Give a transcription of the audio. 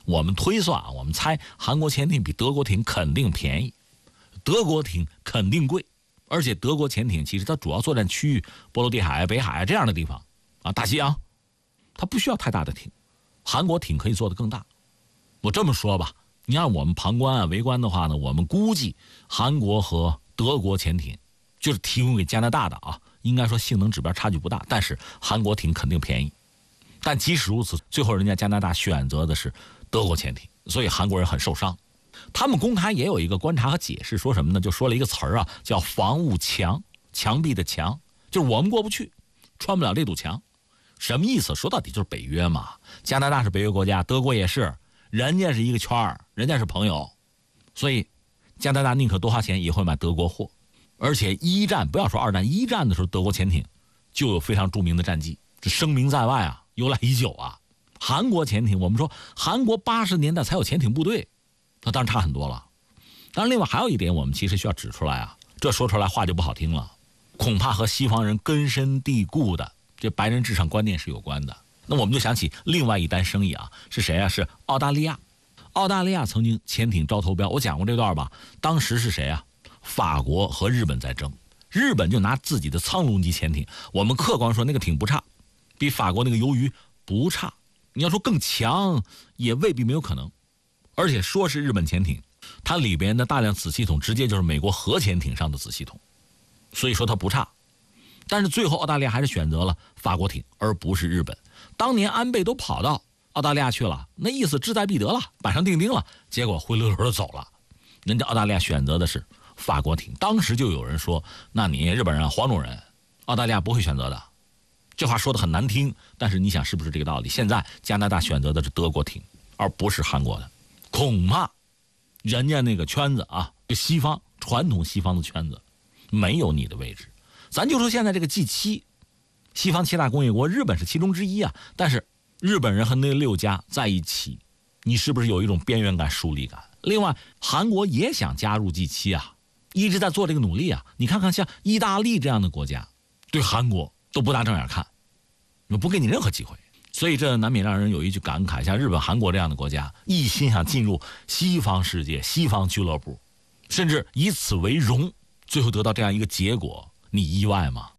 我们推算啊，我们猜韩国潜艇比德国艇肯定便宜，德国艇肯定贵，而且德国潜艇其实它主要作战区域波罗的海、北海这样的地方啊，大西洋，它不需要太大的艇，韩国艇可以做得更大。我这么说吧，你让我们旁观啊、围观的话呢，我们估计韩国和德国潜艇就是提供给加拿大的啊，应该说性能指标差距不大，但是韩国艇肯定便宜。但即使如此，最后人家加拿大选择的是德国潜艇，所以韩国人很受伤。他们公开也有一个观察和解释，说什么呢？就说了一个词儿啊，叫防务墙，墙壁的墙，就是我们过不去，穿不了这堵墙。什么意思？说到底就是北约嘛，加拿大是北约国家，德国也是，人家是一个圈儿，人家是朋友，所以加拿大宁可多花钱也会买德国货。而且一战，不要说二战，一战的时候德国潜艇就有非常著名的战绩，这声名在外啊，由来已久啊。韩国潜艇，我们说韩国80年代才有潜艇部队，那当然差很多了。当然另外还有一点我们其实需要指出来啊，这说出来话就不好听了，恐怕和西方人根深蒂固的这白人至上观念是有关的。那我们就想起另外一单生意啊，是谁啊？是澳大利亚。澳大利亚曾经潜艇招投标，我讲过这段吧。当时是谁啊？法国和日本在争，日本就拿自己的苍龙级潜艇，我们客观说那个艇不差，比法国那个鱿鱼不差。你要说更强也未必没有可能，而且说是日本潜艇，它里边的大量子系统直接就是美国核潜艇上的子系统，所以说它不差。但是最后澳大利亚还是选择了法国艇而不是日本。当年安倍都跑到澳大利亚去了，那意思志在必得了，板上钉钉了，结果灰溜溜的走了。人家澳大利亚选择的是法国艇，当时就有人说，那你日本人黄种人，澳大利亚不会选择的。这话说得很难听，但是你想是不是这个道理？现在加拿大选择的是德国艇而不是韩国的，恐怕人家那个圈子啊，西方传统西方的圈子没有你的位置。咱就说现在这个 G7， 西方7大工业国，日本是其中之一啊，但是日本人和那6家在一起，你是不是有一种边缘感、疏离感？另外韩国也想加入 G7 啊，一直在做这个努力啊。你看看像意大利这样的国家对韩国都不大正眼看，不给你任何机会，所以这难免让人有一句感慨，像日本、韩国这样的国家一心想进入西方世界、西方俱乐部，甚至以此为荣，最后得到这样一个结果，你意外吗？